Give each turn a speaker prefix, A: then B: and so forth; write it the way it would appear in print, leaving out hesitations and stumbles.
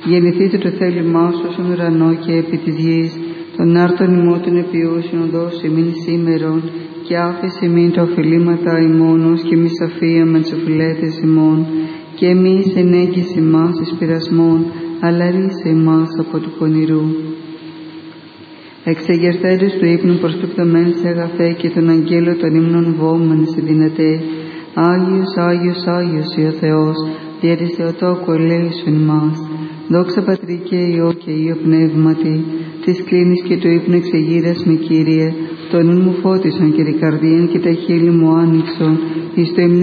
A: Γεννηθείτε το θέλημά σου στον ουρανό και επί της γης, τον άρτον ημών των επιούσιων δώσει ημίν σήμερον, και άφησε ημίν τα οφειλήματα ημών, ως και μη σαφία με τις οφειλέτες ημών, και εμείς ενέγγιση μας εις πειρασμών, αλλά ρίσε ημάς από του πονηρού. Εξεγερθέντες του ύπνου προσκεπτομέν σε αγαθέ, και τον αγγέλο των ύμνων βόμεν σε δυνατέ. Άγιος, Άγιος, Άγιος ο Θεός, δια της Θεοτόκου ελέησον ημάς. Δόξα Πατρί και Υιό και Υιό Πνεύματι, της κλίνης και το ύπνο εξεγείρας με Κύριε, το νου μου φώτισον και την καρδίαν και τα χείλη μου άνοιξον, εις το